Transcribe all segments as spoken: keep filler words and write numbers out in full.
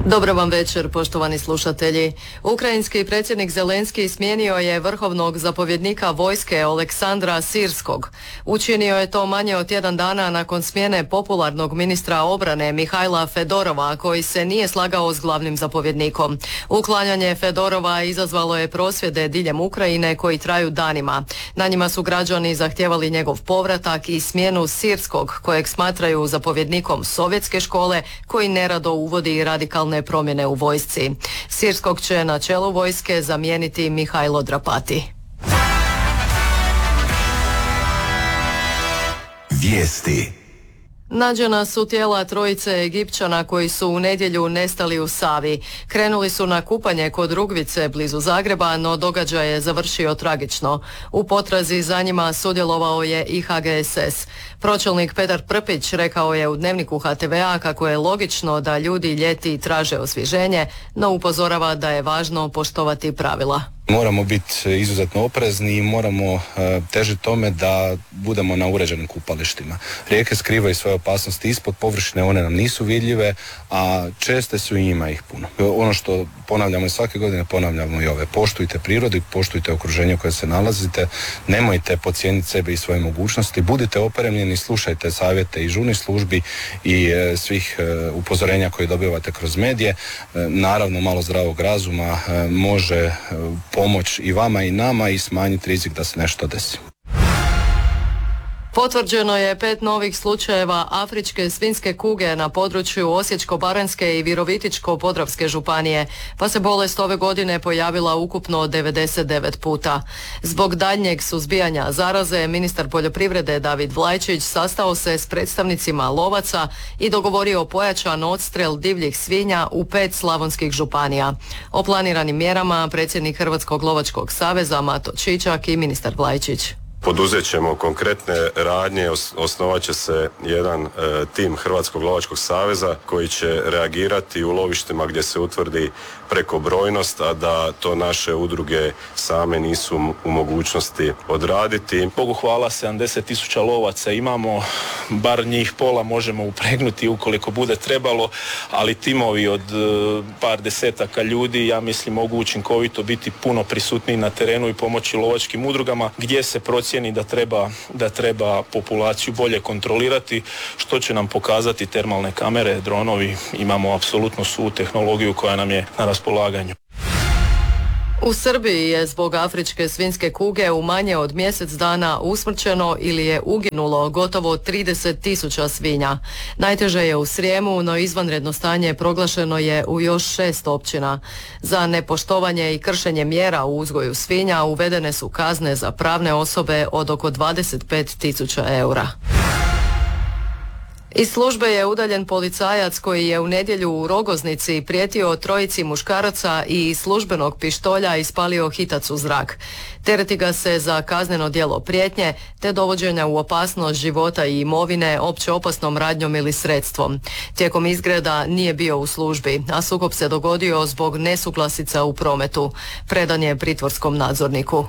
Dobro vam večer, poštovani slušatelji. Ukrajinski predsjednik Zelenski smijenio je vrhovnog zapovjednika vojske Oleksandra Sirskog. Učinio je to manje od tjedan dana nakon smjene popularnog ministra obrane Mihajla Fedorova, koji se nije slagao s glavnim zapovjednikom. Uklanjanje Fedorova izazvalo je prosvjede diljem Ukrajine koji traju danima. Na njima su građani zahtijevali njegov povratak i smjenu Sirskog, kojeg smatraju zapovjednikom sovjetske škole, koji nerado uvodi radikalne promjene u vojsci. Sirskog će na čelu vojske zamijeniti Mihajlo Drapati. Vijesti. Nađena su tijela trojice Egipćana koji su u nedjelju nestali u Savi. Krenuli su na kupanje kod Rugvice blizu Zagreba, no događaj je završio tragično. U potrazi za njima sudjelovao je i H G S S. Pročelnik Petar Prpić rekao je u dnevniku H T V-a kako je logično da ljudi ljeti traže osvježenje, no upozorava da je važno poštovati pravila. Moramo biti izuzetno oprezni i moramo uh, težiti tome da budemo na uređenim kupalištima. Rijeke skrivaju svoje opasnosti ispod površine, one nam nisu vidljive, a česte su i ima ih puno. Ono što ponavljamo i svake godine, ponavljamo i ove. Poštujte prirodu, poštujte okruženje u kojem se nalazite, nemojte podcijeniti sebe i svoje mogućnosti, budite opremljeni, slušajte savjete i žurnih službi i e, svih e, upozorenja koje dobivate kroz medije. E, naravno, malo zdravog razuma e, može e, pomoć i vama i nama i smanjiti rizik da se nešto desi. Potvrđeno je pet novih slučajeva afričke svinjske kuge na području Osječko-baranjske i Virovitičko-podravske županije, pa se bolest ove godine pojavila ukupno devedeset devet puta. Zbog daljnjeg suzbijanja zaraze, ministar poljoprivrede David Vlajčić sastao se s predstavnicima lovaca i dogovorio pojačan odstrel divljih svinja u pet slavonskih županija. O planiranim mjerama predsjednik Hrvatskog lovačkog saveza Mato Čičak i ministar Vlajčić. Poduzet ćemo konkretne radnje, osnovat će se jedan e, tim Hrvatskog lovačkog saveza koji će reagirati u lovištima gdje se utvrdi prekobrojnost, a da to naše udruge same nisu u mogućnosti odraditi. Bogu hvala, sedamdeset tisuća lovaca imamo, bar njih pola možemo upregnuti ukoliko bude trebalo, ali timovi od e, par desetaka ljudi, ja mislim, mogu učinkovito biti puno prisutniji na terenu i pomoći lovačkim udrugama gdje se procijeni da treba, da treba populaciju bolje kontrolirati, što će nam pokazati termalne kamere, dronovi. Imamo apsolutno svu tehnologiju koja nam je na raspolaganju. U Srbiji je zbog afričke svinjske kuge u manje od mjesec dana usmrćeno ili je uginulo gotovo trideset tisuća svinja. Najteže je u Srijemu, no izvanredno stanje proglašeno je u još šest općina. Za nepoštovanje i kršenje mjera u uzgoju svinja uvedene su kazne za pravne osobe od oko dvadeset pet tisuća eura. Iz službe je udaljen policajac koji je u nedjelju u Rogoznici prijetio trojici muškaraca i iz službenog pištolja ispalio hitac u zrak. Tereti ga se za kazneno djelo prijetnje te dovođenja u opasnost života i imovine opće opasnom radnjom ili sredstvom. Tijekom izgreda nije bio u službi, a sukob se dogodio zbog nesuglasica u prometu. Predan je pritvorskom nadzorniku.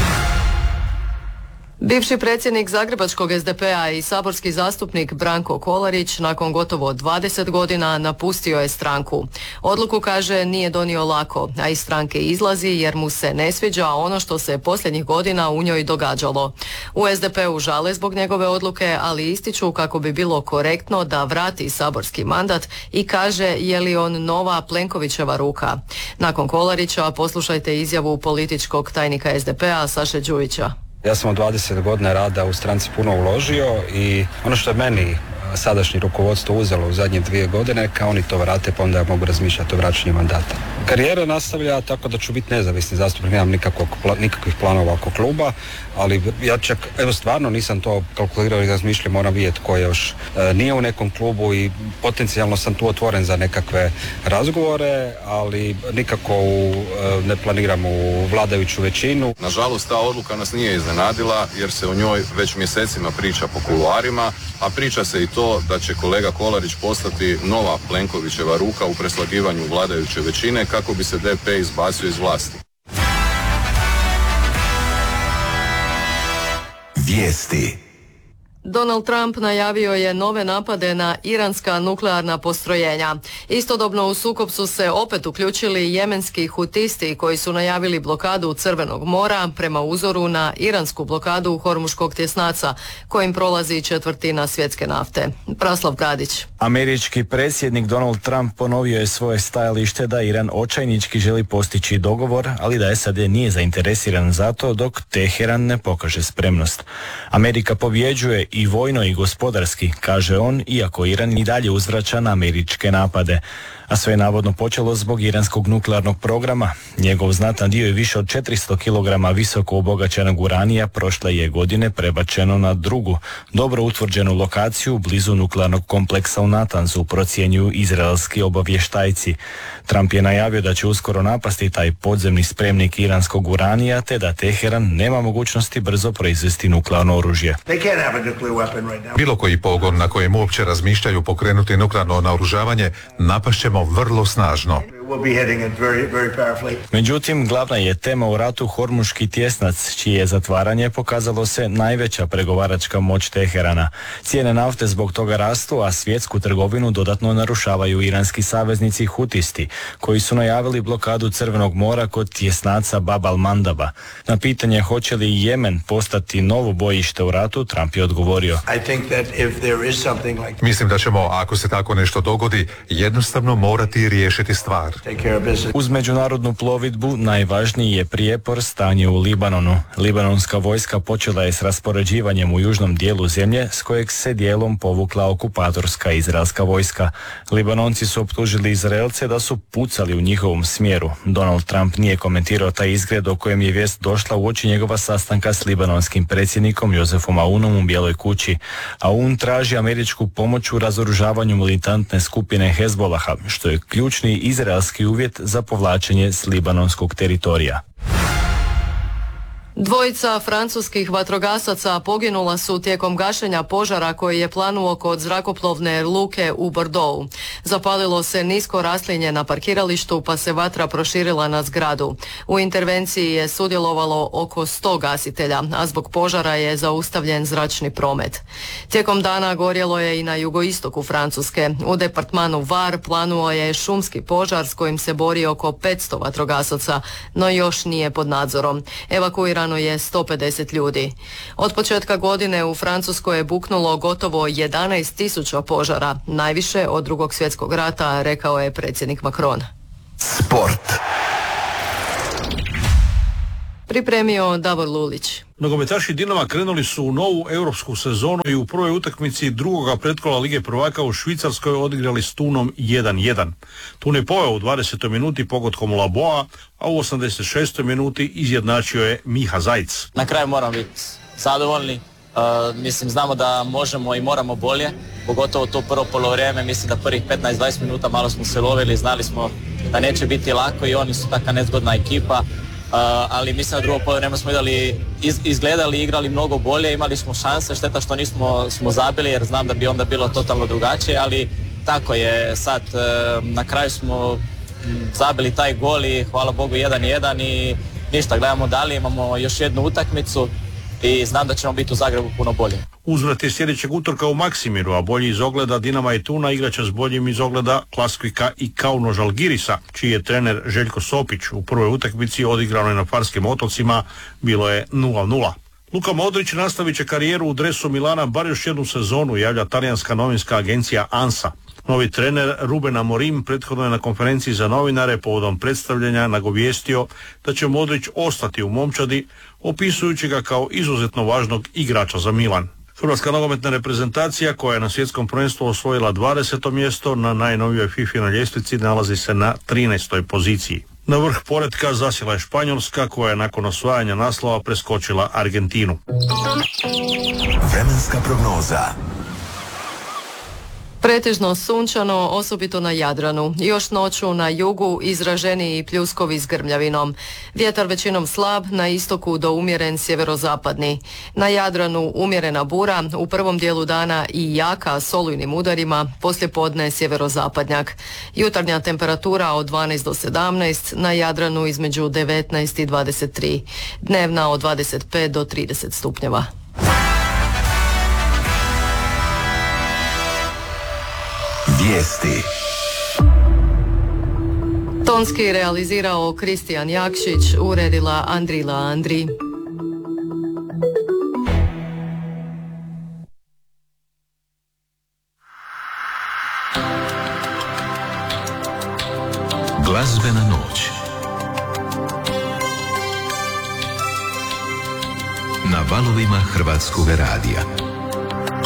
Bivši predsjednik Zagrebačkog S D P-a i saborski zastupnik Branko Kolarić nakon gotovo dvadeset godina napustio je stranku. Odluku, kaže, nije donio lako, a iz stranke izlazi jer mu se ne sviđa ono što se posljednjih godina u njoj događalo. U S D P-u žale zbog njegove odluke, ali ističu kako bi bilo korektno da vrati saborski mandat i kaže je li on nova Plenkovićeva ruka. Nakon Kolarića poslušajte izjavu političkog tajnika S D P-a Saše Đujića. Ja sam od dvadeset godina rada u stranci puno uložio i ono što je meni sadašnje rukovodstvo uzelo u zadnje dvije godine, kao oni to vrate, pa onda ja mogu razmišljati o vraćanju mandata. Karijera nastavlja tako da ću biti nezavisni zastupnik, nemam nikakvog, nikakvih planova oko kluba, ali ja čak, evo stvarno nisam to kalkulirao i razmišljao, moram vidjeti ko još e, nije u nekom klubu i potencijalno sam tu otvoren za nekakve razgovore, ali nikako u, e, ne planiram u vladajuću većinu. Nažalost, ta odluka nas nije iznenadila jer se o njoj već mjesecima priča po kuluarima, a priča se i to da će kolega Kolarić postati nova Plenkovićeva ruka u preslagivanju vladajuće većine kako bi se D P izbacio iz vlasti. Vijesti. Donald Trump najavio je nove napade na iranska nuklearna postrojenja. Istodobno u sukob su se opet uključili jemenski hutisti koji su najavili blokadu Crvenog mora prema uzoru na iransku blokadu Hormuškog tjesnaca kojim prolazi četvrtina svjetske nafte. Praslav Gadić. Američki predsjednik Donald Trump ponovio je svoje stajalište da Iran očajnički želi postići dogovor, ali da S A D nije zainteresiran za to dok Teheran ne pokaže spremnost. Amerika pobjeđuje i vojno i gospodarski, kaže on, iako Iran i dalje uzvraća na američke napade. A sve je navodno počelo zbog iranskog nuklearnog programa. Njegov znatan dio je više od četiristo kilograma visoko obogaćenog uranija prošle je godine prebačeno na drugu, dobro utvrđenu lokaciju blizu nuklearnog kompleksa u Natanzu, procjenjuju izraelski obavještajci. Trump je najavio da će uskoro napasti taj podzemni spremnik iranskog uranija, te da Teheran nema mogućnosti brzo proizvesti nuklearno oružje. Bilo koji pogon na kojem uopće razmišljaju pokrenuti nuklearno naoružavanje napašćemo vrlo snažno. Međutim, glavna je tema u ratu Hormuški tjesnac, čije je zatvaranje pokazalo se najveća pregovaračka moć Teherana. Cijene nafte zbog toga rastu, a svjetsku trgovinu dodatno narušavaju iranski saveznici hutisti, koji su najavili blokadu Crvenog mora kod tjesnaca Bab al-Mandaba. Na pitanje hoće li Jemen postati novo bojište u ratu, Trump je odgovorio: Mislim da ćemo, ako se tako nešto dogodi, jednostavno morati riješiti stvar. Uz međunarodnu plovidbu najvažniji je prijepor stanje u Libanonu. Libanonska vojska počela je s raspoređivanjem u južnom dijelu zemlje s kojeg se dijelom povukla okupatorska izraelska vojska. Libanonci su optužili Izraelce da su pucali u njihovom smjeru. Donald Trump nije komentirao taj izgred o kojem je vijest došla uoči njegova sastanka s libanonskim predsjednikom Josefom Aunom u Bijeloj kući. Aun traži američku pomoć u razoružavanju militantne skupine Hezbolaha, što je ključni izraelski uvjet za povlačenje s libanonskog teritorija. Dvojica francuskih vatrogasaca poginula su tijekom gašenja požara koji je planuo kod zrakoplovne luke u Bordeauxu. Zapalilo se nisko raslinje na parkiralištu pa se vatra proširila na zgradu. U intervenciji je sudjelovalo oko sto gasitelja, a zbog požara je zaustavljen zračni promet. Tijekom dana gorjelo je i na jugoistoku Francuske. U departmanu Var planuo je šumski požar s kojim se bori oko petsto vatrogasaca, no još nije pod nadzorom. Evakuirano je sto pedeset ljudi. Od početka godine u Francuskoj je buknulo gotovo jedanaest tisuća požara, najviše od Drugog svjetskog rata, rekao je predsjednik Macron. Sport. Pripremio Davor Lulić. Nogometaši Dinama krenuli su u novu europsku sezonu i u prvoj utakmici drugoga pretkola Lige prvaka u Švicarskoj odigrali s Tunom jedan jedan. Tun je poveo u dvadesetoj minuti pogodkom Laboa, a u osamdeset šestoj minuti izjednačio je Miha Zajc. Na kraju moramo biti zadovoljni. Uh, mislim, znamo da možemo i moramo bolje, pogotovo to prvo polovrijeme. Mislim da prvih petnaest dvadeset minuta malo smo se lovili, znali smo da neće biti lako i oni su taka nezgodna ekipa. Uh, ali mislim da drugo poluvreme smo idali, iz, izgledali i igrali mnogo bolje, imali smo šanse, šteta što nismo smo zabili jer znam da bi onda bilo totalno drugačije, ali tako je sad, uh, na kraju smo zabili taj gol i hvala Bogu jedan jedan i ništa, gledamo dalje, imamo još jednu utakmicu i znam da ćemo biti u Zagrebu puno bolje. Uzvrat je sljedećeg utorka u Maksimiru, a bolji iz ogleda Dinama i Tuna igraće s boljim iz ogleda Klaskvika i Kauno Žalgirisa, čiji je trener Željko Sopić. U prvoj utakmici odigranoj na Farskim otocima bilo je nula nula. Luka Modrić nastavit će karijeru u dresu Milana bar još jednu sezonu, javlja talijanska novinska agencija ANSA. Novi trener Ruben Amorim prethodno je na konferenciji za novinare povodom predstavljanja nagovijestio da će Modrić ostati u momčadi, opisujući ga kao izuzetno važnog igrača za Milan. Hrvatska nogometna reprezentacija, koja je na svjetskom prvenstvu osvojila dvadeseto mjesto na najnovijoj FIFInoj ljestvici, nalazi se na trinaestoj poziciji. Na vrh poretka zasjela je Španjolska, koja je nakon osvajanja naslova preskočila Argentinu. Vremenska prognoza. Pretežno sunčano, osobito na Jadranu. Još noću na jugu izraženiji pljuskovi s grmljavinom. Vjetar većinom slab, na istoku do umjeren sjeverozapadni. Na Jadranu umjerena bura, u prvom dijelu dana i jaka s olujnim udarima, poslijepodne sjeverozapadnjak. Jutarnja temperatura od dvanaest do sedamnaest, na Jadranu između devetnaest i dvadeset tri. Dnevna od dvadeset pet do trideset stupnjeva. Vijesti. Tonski realizirao Kristijan Jakšić, uredila Andrila Andri. Glazbena noć. Na valovima Hrvatskog radija.